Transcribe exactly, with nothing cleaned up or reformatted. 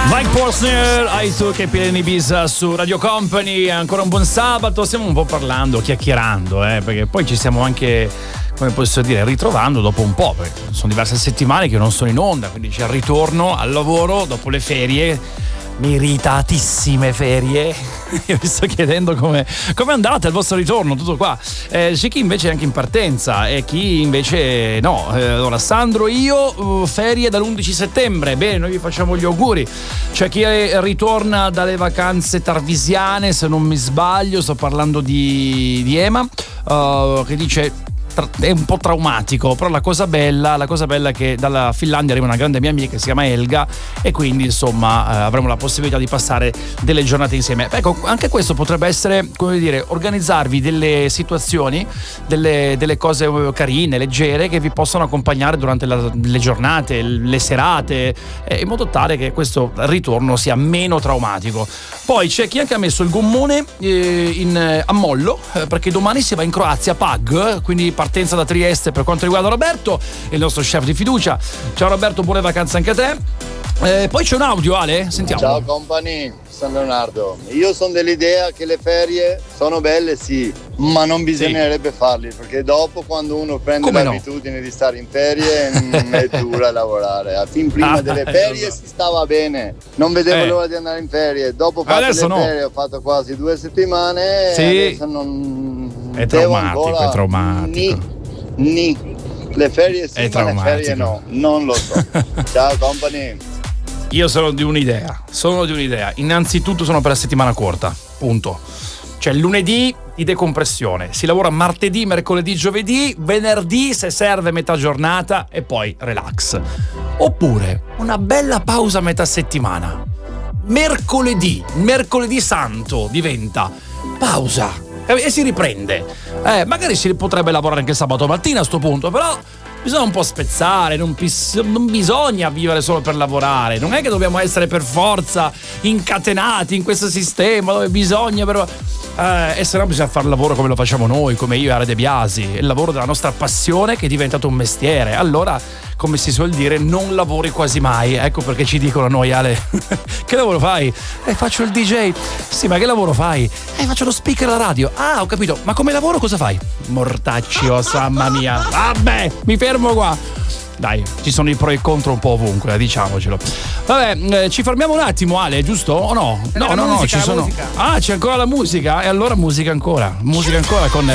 Mike Posner, I Took a Pill in Ibiza su Radio Company. Ancora un buon sabato, stiamo un po' parlando, chiacchierando, eh, perché poi ci stiamo anche, come posso dire, ritrovando dopo un po', perché sono diverse settimane che io non sono in onda, quindi c'è il ritorno al lavoro dopo le ferie, meritatissime ferie. Io vi sto chiedendo come come andate al vostro ritorno, tutto qua. Eh, c'è chi invece è anche in partenza e chi invece no. Eh, allora Sandro, io uh, ferie dall'undici settembre, bene, noi vi facciamo gli auguri. C'è chi ritorna dalle vacanze tarvisiane, se non mi sbaglio, sto parlando di, di Ema, uh, che dice è un po' traumatico, però la cosa bella la cosa bella è che dalla Finlandia arriva una grande mia amica che si chiama Elga e quindi insomma eh, avremo la possibilità di passare delle giornate insieme. Ecco, anche questo potrebbe essere, come dire, organizzarvi delle situazioni, delle, delle cose carine, leggere, che vi possono accompagnare durante la, le giornate, le serate, eh, in modo tale che questo ritorno sia meno traumatico. Poi c'è chi anche ha messo il gommone eh, in, a mollo, eh, perché domani si va in Croazia, Pag, quindi partenza da Trieste per quanto riguarda Roberto, il nostro chef di fiducia. Ciao Roberto, buone vacanze anche a te. Eh, poi c'è un audio, Ale, sentiamo. Ciao company, San Leonardo. Io sono dell'idea che le ferie sono belle, sì, ma non bisognerebbe sì. farli, perché dopo, quando uno prende Come l'abitudine no? di stare in ferie, è dura lavorare. Fin prima ah, delle ferie si stava bene, non vedevo eh. l'ora di andare in ferie. Dopo fatte adesso le no. ferie, ho fatto quasi due settimane sì. e adesso non è traumatico, ancora... è traumatico. Ni, ni. Le ferie sì, ma le ferie no, non lo so. Ciao company. Io sono di un'idea, sono di un'idea. Innanzitutto sono per la settimana corta, punto. Cioè lunedì di decompressione, si lavora martedì, mercoledì, giovedì, venerdì se serve metà giornata e poi relax. Oppure una bella pausa a metà settimana. Mercoledì, mercoledì santo diventa pausa e si riprende. Eh, magari si potrebbe lavorare anche sabato mattina a sto punto, però bisogna un po' spezzare, non, pis- non bisogna vivere solo per lavorare, non è che dobbiamo essere per forza incatenati in questo sistema dove bisogna però eh, e se no bisogna fare il lavoro come lo facciamo noi, come io e Ale De Biasi, il lavoro della nostra passione che è diventato un mestiere. Allora, come si suol dire, non lavori quasi mai. Ecco perché ci dicono a noi: Ale, che lavoro fai? Eh, faccio il D J. Sì, ma che lavoro fai? Eh, faccio lo speaker alla radio. Ah, ho capito, ma come lavoro cosa fai? Mortacci, oh mamma mia. Vabbè, mi fermo qua. Dai, ci sono i pro e i contro un po' ovunque, diciamocelo. Vabbè, eh, ci fermiamo un attimo, Ale, giusto? O no? No, no, no, ci sono. Ah, c'è ancora la musica? E allora musica ancora. Musica ancora con